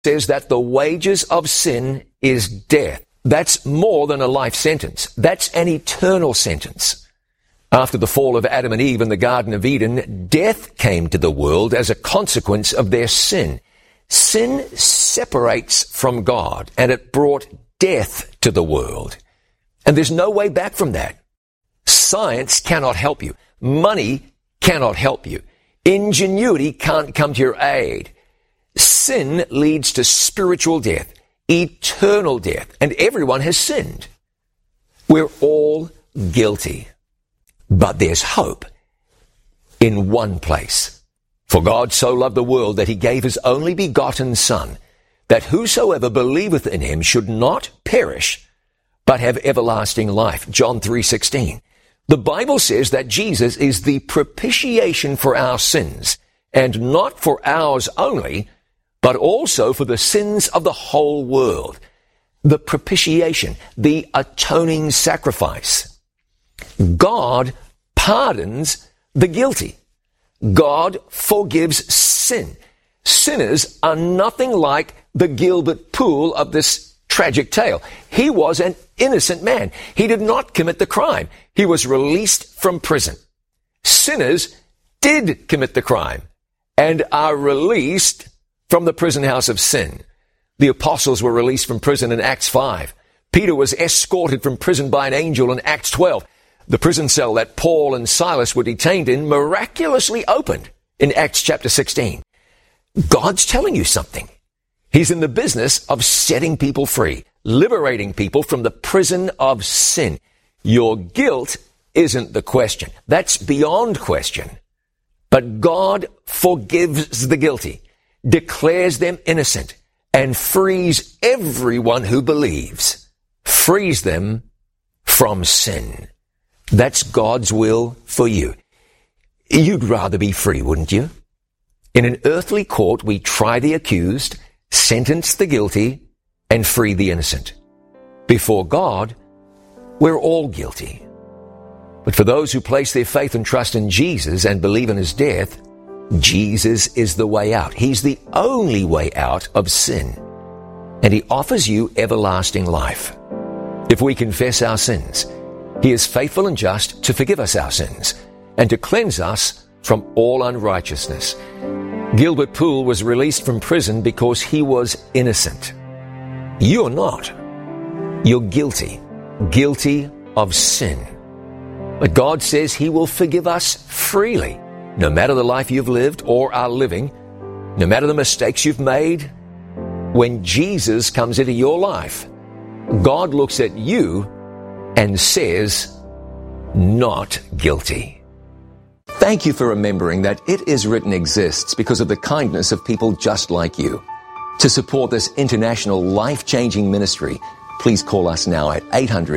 says that the wages of sin is death. That's more than a life sentence. That's an eternal sentence. After the fall of Adam and Eve in the Garden of Eden, death came to the world as a consequence of their sin. Sin separates from God, and it brought death to the world. And there's no way back from that. Science cannot help you. Money cannot help you. Ingenuity can't come to your aid. Sin leads to spiritual death, eternal death, and everyone has sinned. We're all guilty. But there's hope in one place. For God so loved the world that he gave his only begotten Son, that whosoever believeth in him should not perish, but have everlasting life. John 3:16. The Bible says that Jesus is the propitiation for our sins, and not for ours only, but also for the sins of the whole world. The propitiation, the atoning sacrifice. God pardons the guilty. God forgives sin. Sinners are nothing like the Gilbert Poole of this tragic tale. He was an innocent man. He did not commit the crime. He was released from prison. Sinners did commit the crime and are released from the prison house of sin. The apostles were released from prison in Acts 5. Peter was escorted from prison by an angel in Acts 12. The prison cell that Paul and Silas were detained in miraculously opened in Acts chapter 16. God's telling you something. He's in the business of setting people free, liberating people from the prison of sin. Your guilt isn't the question. That's beyond question. But God forgives the guilty, declares them innocent, and frees everyone who believes. Frees them from sin. That's God's will for you. You'd rather be free, wouldn't you? In an earthly court, we try the accused, sentence the guilty, and free the innocent. Before God, we're all guilty. But for those who place their faith and trust in Jesus and believe in his death, Jesus is the way out. He's the only way out of sin. And he offers you everlasting life. If we confess our sins, he is faithful and just to forgive us our sins and to cleanse us from all unrighteousness. Gilbert Poole was released from prison because he was innocent. You're not. You're guilty. Guilty of sin. But God says he will forgive us freely, no matter the life you've lived or are living, no matter the mistakes you've made. When Jesus comes into your life, God looks at you and says, not guilty. Thank you for remembering that It Is Written exists because of the kindness of people just like you. To support this international life-changing ministry, please call us now at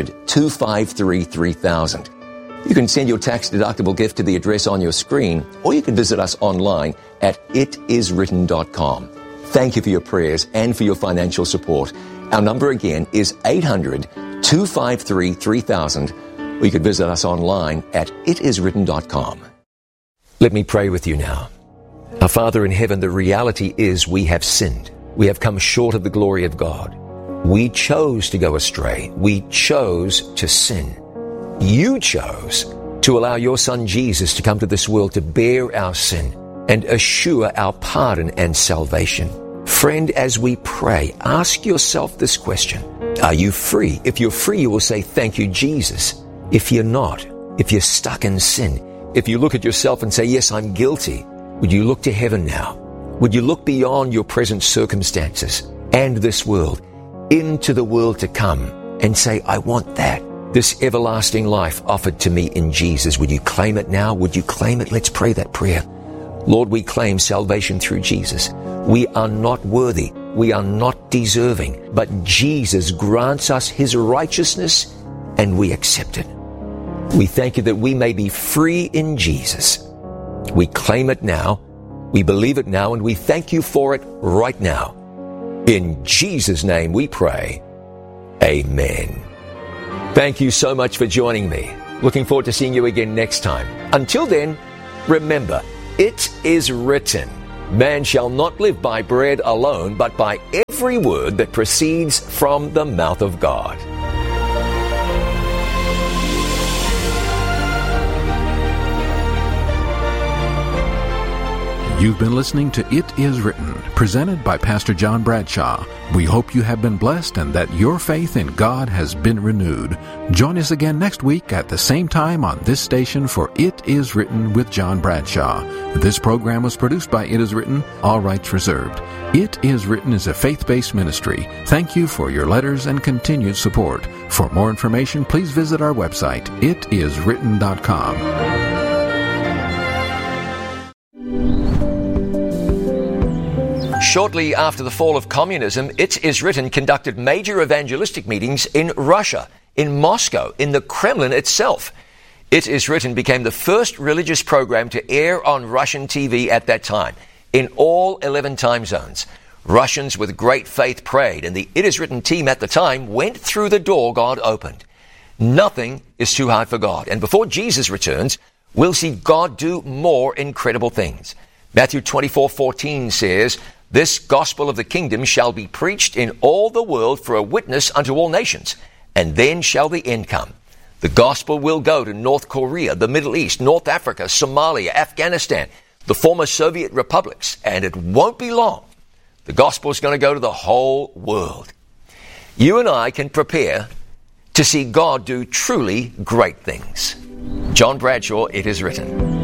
800-253-3000. You can send your tax-deductible gift to the address on your screen, or you can visit us online at itiswritten.com. Thank you for your prayers and for your financial support. Our number again is 800-253-3000, or you can visit us online at itiswritten.com. Let me pray with you now. Our Father in heaven, the reality is we have sinned. We have come short of the glory of God. We chose to go astray. We chose to sin. You chose to allow your Son Jesus to come to this world to bear our sin and assure our pardon and salvation. Friend, as we pray, ask yourself this question. Are you free? If you're free, you will say, thank you, Jesus. If you're not, if you're stuck in sin, if you look at yourself and say, yes, I'm guilty, would you look to heaven now? Would you look beyond your present circumstances and this world into the world to come and say, I want that, this everlasting life offered to me in Jesus. Would you claim it now? Would you claim it? Let's pray that prayer. Lord, we claim salvation through Jesus. We are not worthy. We are not deserving, but Jesus grants us his righteousness and we accept it. We thank you that we may be free in Jesus. We claim it now. We believe it now, and we thank you for it right now. In Jesus' name we pray. Amen. Thank you so much for joining me. Looking forward to seeing you again next time. Until then, remember, it is written. Man shall not live by bread alone, but by every word that proceeds from the mouth of God. You've been listening to It Is Written, presented by Pastor John Bradshaw. We hope you have been blessed and that your faith in God has been renewed. Join us again next week at the same time on this station for It Is Written with John Bradshaw. This program was produced by It Is Written, all rights reserved. It Is Written is a faith-based ministry. Thank you for your letters and continued support. For more information, please visit our website, itiswritten.com. Shortly after the fall of communism, It Is Written conducted major evangelistic meetings in Russia, in Moscow, in the Kremlin itself. It Is Written became the first religious program to air on Russian TV at that time, in all 11 time zones. Russians with great faith prayed, and the It Is Written team at the time went through the door God opened. Nothing is too hard for God, and before Jesus returns, we'll see God do more incredible things. Matthew 24:14 says, "This gospel of the kingdom shall be preached in all the world for a witness unto all nations, and then shall the end come." The gospel will go to North Korea, the Middle East, North Africa, Somalia, Afghanistan, the former Soviet republics, and it won't be long. The gospel is going to go to the whole world. You and I can prepare to see God do truly great things. John Bradshaw, It Is Written.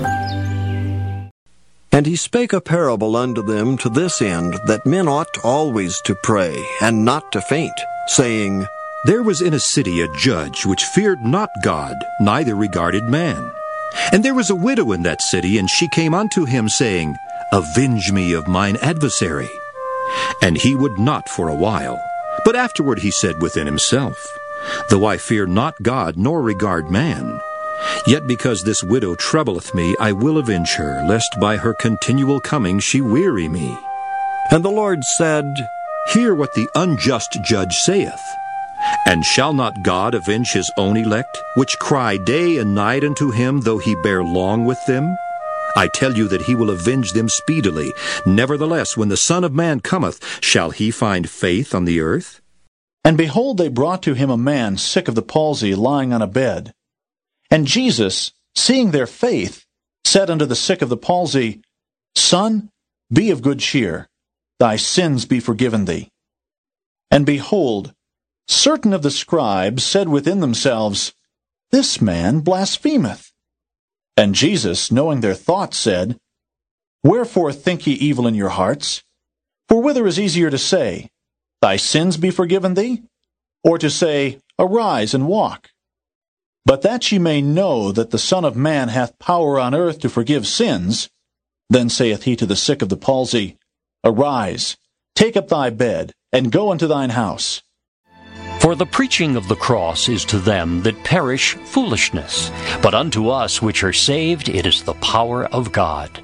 And he spake a parable unto them to this end, that men ought always to pray, and not to faint, saying, There was in a city a judge which feared not God, neither regarded man. And there was a widow in that city, and she came unto him, saying, Avenge me of mine adversary. And he would not for a while. But afterward he said within himself, Though I fear not God, nor regard man, yet because this widow troubleth me, I will avenge her, lest by her continual coming she weary me. And the Lord said, Hear what the unjust judge saith. And shall not God avenge his own elect, which cry day and night unto him, though he bear long with them? I tell you that he will avenge them speedily. Nevertheless, when the Son of Man cometh, shall he find faith on the earth? And behold, they brought to him a man sick of the palsy, lying on a bed. And Jesus, seeing their faith, said unto the sick of the palsy, Son, be of good cheer, thy sins be forgiven thee. And behold, certain of the scribes said within themselves, This man blasphemeth. And Jesus, knowing their thoughts, said, Wherefore think ye evil in your hearts? For whither is easier to say, Thy sins be forgiven thee? Or to say, Arise and walk? But that ye may know that the Son of Man hath power on earth to forgive sins, then saith he to the sick of the palsy, Arise, take up thy bed, and go unto thine house. For the preaching of the cross is to them that perish foolishness, but unto us which are saved it is the power of God.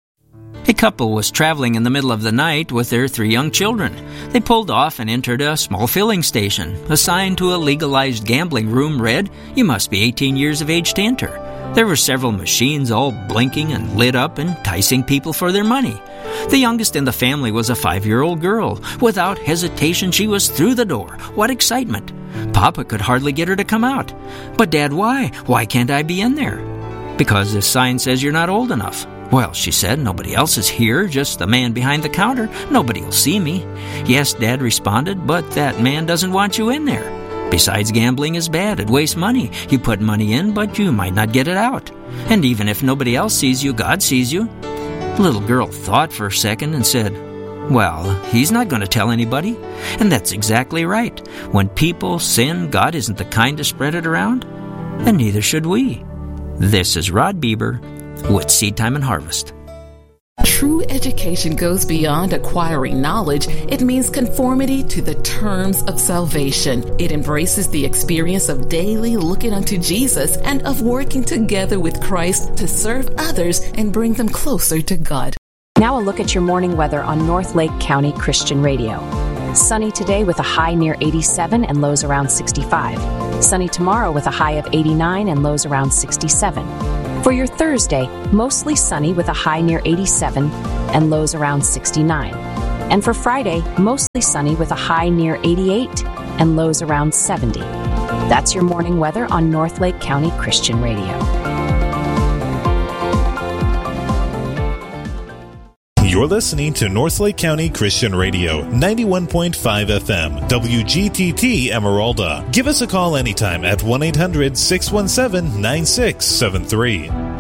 A couple was traveling in the middle of the night with their 3 young children. They pulled off and entered a small filling station. A sign to a legalized gambling room read, You must be 18 years of age to enter. There were several machines all blinking and lit up, enticing people for their money. The youngest in the family was a 5-year-old girl. Without hesitation, she was through the door. What excitement! Papa could hardly get her to come out. But Dad, why? Why can't I be in there? Because this sign says you're not old enough. Well, she said, nobody else is here, just the man behind the counter. Nobody will see me. Yes, Dad responded, but that man doesn't want you in there. Besides, gambling is bad. It wastes money. You put money in, but you might not get it out. And even if nobody else sees you, God sees you. The little girl thought for a second and said, Well, he's not going to tell anybody. And that's exactly right. When people sin, God isn't the kind to spread it around. And neither should we. This is Rod Bieber with Seed Time and Harvest. True education goes beyond acquiring knowledge. It means conformity to the terms of salvation. It embraces the experience of daily looking unto Jesus and of working together with Christ to serve others and bring them closer to God. Now a look at your morning weather on North Lake County Christian Radio. Sunny today with a high near 87 and lows around 65. Sunny tomorrow with a high of 89 and lows around 67. For your Thursday, mostly sunny with a high near 87, and lows around 69. And for Friday, mostly sunny with a high near 88 and lows around 70. That's your morning weather on North Lake County Christian Radio. You're listening to North Lake County Christian Radio, 91.5 FM, WGTT Emeralda. Give us a call anytime at 1-800-617-9673.